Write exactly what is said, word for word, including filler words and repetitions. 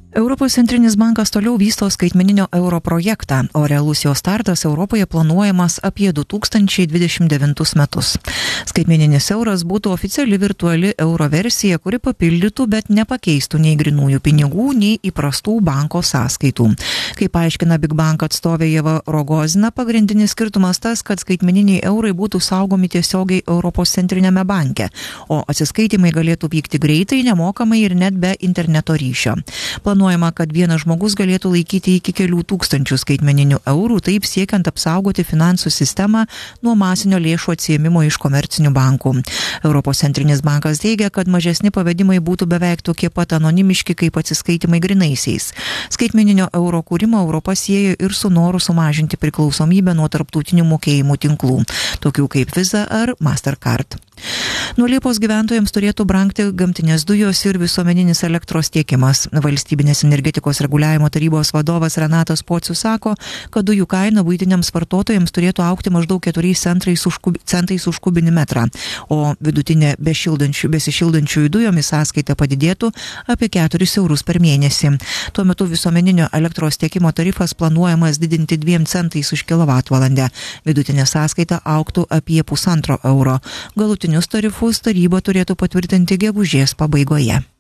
Europos centrinis bankas toliau vysto skaitmeninio euro projektą, o realus jo startas Europoje planuojamas apie du tūkstančiai dvidešimt devintus metus. Skaitmeninis euras būtų oficiali virtuali euro versija, kuri papildytų, bet nepakeistų nei grinųjų pinigų, nei įprastų banko sąskaitų. Kaip aiškina Big Bank atstovė Ieva Rogozina, pagrindinis skirtumas tas, kad skaitmeniniai eurai būtų saugomi tiesiogiai Europos centrinėme banke, o atsiskaitimai galėtų vykti greitai, nemokamai ir net be interneto ryšio. Planuojama, kad vienas žmogus galėtų laikyti iki kelių tūkstančių skaitmeninių eurų, taip siekiant apsaugoti finansų sistemą nuo masinio lėšų atsiėmimo iš komercinių bankų. Europos centrinis bankas teigia, kad mažesni pavedimai būtų beveik tokie pat anonimiški kaip atsiskaitimai grinaisiais. Skaitmeninio euro kūrimą Europa sieja ir su noru sumažinti priklausomybę nuo tarptautinių mokėjimų tinklų, tokių kaip Visa ar Mastercard. Nuo Liepos gyventojams turėtų brangti gamtinės dujos ir visuomeninis elektros tiekimas. Valstybinės energetikos reguliavimo tarybos vadovas Renatas Pocius sako, kad dujų kaina buitiniams vartotojams turėtų augti maždaug keturiais centais už, kub, centais už kubinį metrą, o vidutinė besišildančiųjų dujomis sąskaita padidėtų apie keturis eurus per mėnesį. Tuo metu visuomeninio elektros tiekimo tarifas planuojamas didinti dviem centais už kilovatvalandę. Vidutinė sąskaita augtų apie pusantro euro. Galutinius tarifus taryba turėtų patvirtinti gegužės pabaigoje.